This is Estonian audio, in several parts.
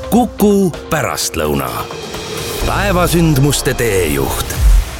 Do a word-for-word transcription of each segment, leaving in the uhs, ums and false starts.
Kuku pärastlõuna. Päevasündmuste teejuht.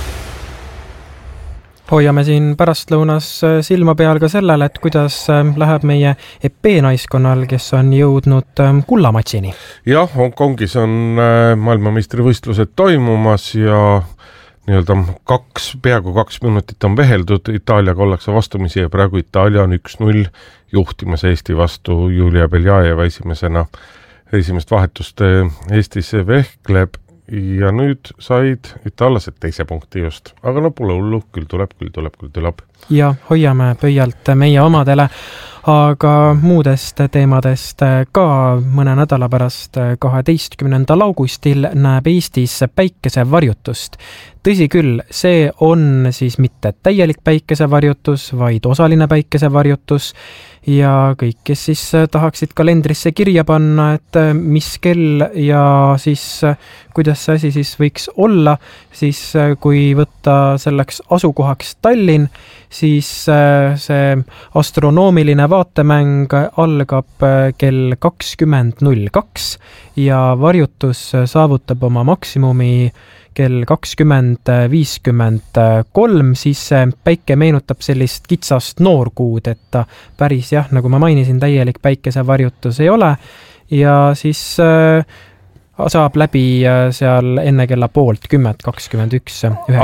Hoiame siin pärastlõunas silma peal ka sellele, et kuidas läheb meie E P-naiskonnal, kes on jõudnud kullamatsini. Jah, Hongkongis on maailmameistrivõistlused toimumas ja nii-öelda kaks, peaaegu kaks minutit on veheldud, Itaaliaga ollakse vastumisi ja praegu Itaalia on üks null juhtimas Eesti vastu. Julia Beljajeva esimesena esimest vahetust Eestis vehkleb ja nüüd said itaallased teise punkti just. Aga no pole hullu, küll tuleb, küll tuleb, küll tuleb. Ja hoiame pöialt meie omadele, aga muudest teemadest ka mõne nädala pärast kaheteistkümnendal augustil näeb Eestis päikesevarjutust. Tõsi küll, see on siis mitte täielik päikesevarjutus, vaid osaline päikesevarjutus ja kõik, kes siis tahaksid kalendrisse kirja panna, et mis kell ja siis kuidas see asi siis võiks olla, siis kui võtta selleks asukohaks Tallinn, siis see astronoomiline vaatemäng algab kell kakskümmend null kaks ja varjutus saavutab oma maksimumi kell kakskümmend viiskümmend kolm, siis päike meenutab sellist kitsast noorkuud, et ta päris jah, nagu ma mainisin, täielik päikesevarjutus ei ole ja siis saab läbi seal enne kella poolt kümmet kakskümmend üks ühe